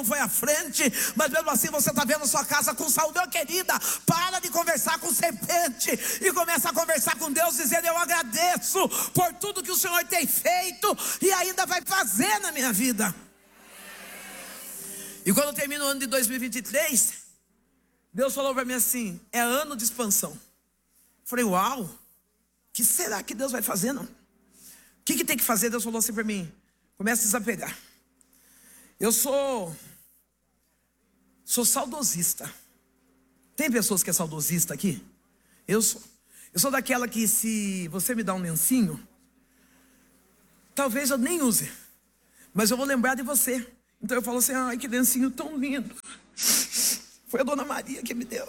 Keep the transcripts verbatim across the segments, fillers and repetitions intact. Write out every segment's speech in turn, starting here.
foi à frente, mas mesmo assim você está vendo sua casa com saúde. Meu querida, para de conversar com serpente e começa a conversar com Deus, dizendo: eu agradeço por tudo que o Senhor tem feito e ainda vai fazer na minha vida. E quando termina o ano de dois mil e vinte e três, Deus falou para mim assim: é ano de expansão. Falei: uau, o que será que Deus vai fazer? Não? O que, que tem que fazer? Deus falou assim para mim: comece a desapegar. Eu sou Sou saudosista. Tem pessoas que é saudosista aqui? Eu sou. Eu sou daquela que, se você me dá um lencinho, talvez eu nem use, mas eu vou lembrar de você. Então eu falo assim: ai, que lencinho tão lindo, foi a Dona Maria que me deu,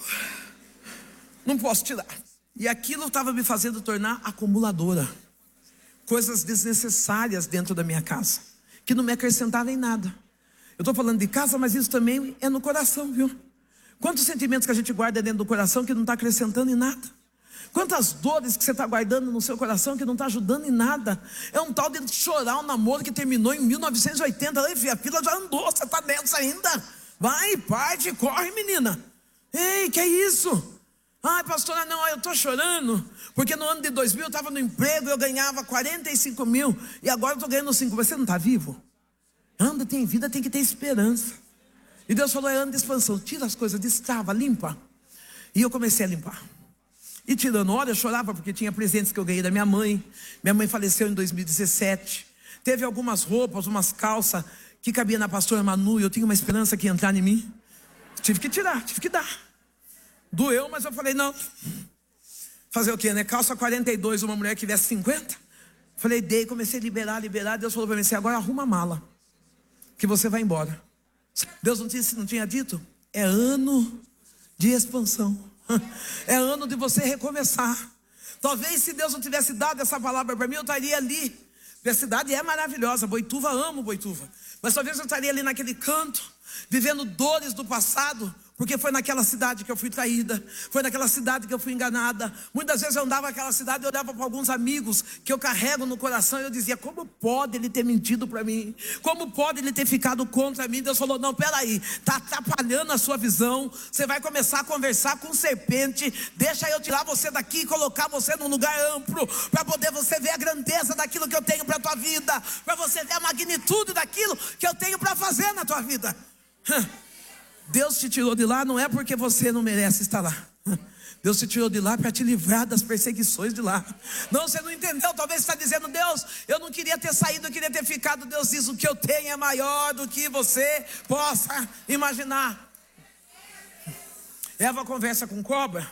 não posso tirar. E aquilo estava me fazendo tornar acumuladora. Coisas desnecessárias dentro da minha casa, que não me acrescentavam em nada. Eu estou falando de casa, mas isso também é no coração, viu? Quantos sentimentos que a gente guarda dentro do coração que não está acrescentando em nada? Quantas dores que você está guardando no seu coração que não está ajudando em nada? É um tal de chorar um namoro que terminou em mil novecentos e oitenta. Ei, filha, a fila já andou, você está nessa ainda? Vai, parte, corre, menina. Ei, que é isso? Ai, pastora, não, eu estou chorando porque no ano de dois mil eu estava no emprego, eu ganhava quarenta e cinco mil e agora eu estou ganhando cinco. Você não está vivo? Anda, tem vida, tem que ter esperança. E Deus falou: é ano de expansão. Tira as coisas, destrava, limpa. E eu comecei a limpar. E tirando, olha, eu chorava porque tinha presentes que eu ganhei da minha mãe. Minha mãe faleceu em dois mil e dezessete. Teve algumas roupas, umas calças que cabia na pastora Manu, e eu tinha uma esperança que ia entrar em mim. Tive que tirar, tive que dar. Doeu, mas eu falei: não. Fazer o quê, né? Calça quarenta e dois, uma mulher que tivesse cinquenta. Falei, dei, comecei a liberar, liberar. Deus falou para mim assim: agora arruma a mala, que você vai embora. Deus não tinha, não tinha dito? É ano de expansão. É ano de você recomeçar. Talvez se Deus não tivesse dado essa palavra para mim, eu estaria ali. Porque a cidade é maravilhosa, Boituva, amo Boituva. Mas talvez eu estaria ali naquele canto, vivendo dores do passado, porque foi naquela cidade que eu fui traída, foi naquela cidade que eu fui enganada. Muitas vezes eu andava naquela cidade e olhava para alguns amigos que eu carrego no coração e eu dizia: como pode ele ter mentido para mim? Como pode ele ter ficado contra mim? Deus falou: não, peraí, está atrapalhando a sua visão. Você vai começar a conversar com serpente. Deixa eu tirar você daqui e colocar você num lugar amplo, para poder você ver a grandeza daquilo que eu tenho para a tua vida, para você ver a magnitude daquilo que eu tenho para fazer na tua vida. Deus te tirou de lá não é porque você não merece estar lá. Deus te tirou de lá para te livrar das perseguições de lá. Não, você não entendeu. Talvez você está dizendo: Deus, eu não queria ter saído, eu queria ter ficado. Deus diz: o que eu tenho é maior do que você possa imaginar. Eva conversa com cobra.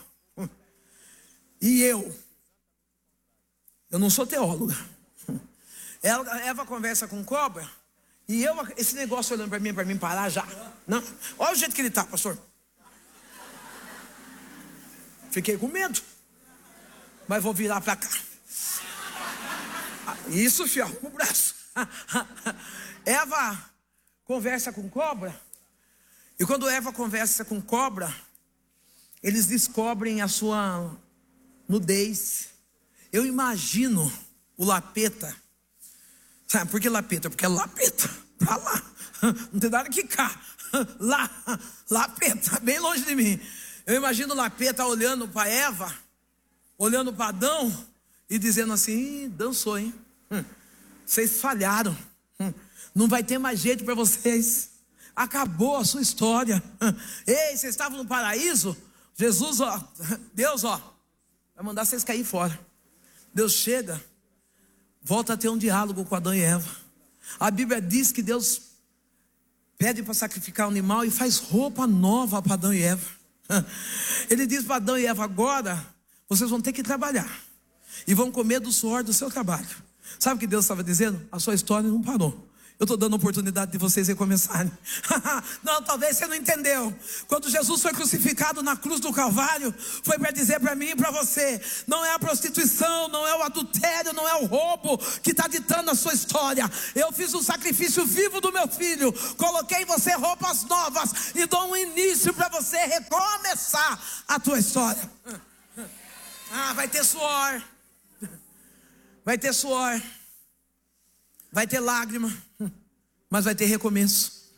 E eu Eu não sou teóloga. Eva conversa com cobra. E eu, esse negócio olhando para mim, para mim parar já. Não. Olha o jeito que ele está, pastor. Fiquei com medo. Mas vou virar para cá. Isso, fiel, com o braço. Eva conversa com cobra. E quando Eva conversa com cobra, eles descobrem a sua nudez. Eu imagino o lapeta. Sabe por que lapeta? Porque é lapeta, pra lá, não tem nada que cá, lá, lapeta, bem longe de mim. Eu imagino o lapeta olhando para Eva, olhando para Adão e dizendo assim: dançou, hein? Vocês falharam, não vai ter mais jeito para vocês, acabou a sua história. Ei, vocês estavam no paraíso? Jesus, ó, Deus, ó, vai mandar vocês cair fora. Deus chega, volta a ter um diálogo com Adão e Eva. A Bíblia diz que Deus pede para sacrificar um animal e faz roupa nova para Adão e Eva. Ele diz para Adão e Eva: agora vocês vão ter que trabalhar e vão comer do suor do seu trabalho. Sabe o que Deus estava dizendo? A sua história não parou. Eu estou dando a oportunidade de vocês recomeçarem. Não, talvez você não entendeu. Quando Jesus foi crucificado na cruz do Calvário, foi para dizer para mim e para você: não é a prostituição, não é o adultério, não é o roubo que está ditando a sua história. Eu fiz um sacrifício vivo do meu filho, coloquei em você roupas novas e dou um início para você recomeçar a tua história. Ah, vai ter suor, vai ter suor, vai ter lágrima, mas vai ter recomeço.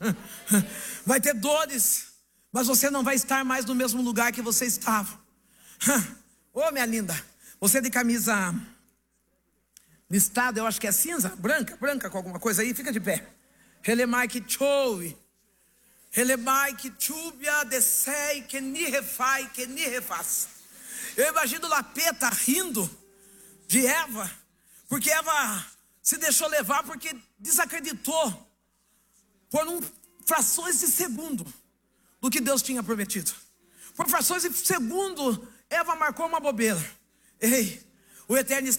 Vai ter dores, mas você não vai estar mais no mesmo lugar que você estava. Ô, oh, minha linda, você de camisa listada, eu acho que é cinza, branca, branca com alguma coisa aí, fica de pé. Relemai que chove. Relemai que chubia descei que ni refai que ni refaz. Eu imagino Lapeta rindo de Eva, porque Eva se deixou levar porque desacreditou por um, frações de segundo do que Deus tinha prometido. Por frações de segundo, Eva marcou uma bobeira. Ei, o Eterno está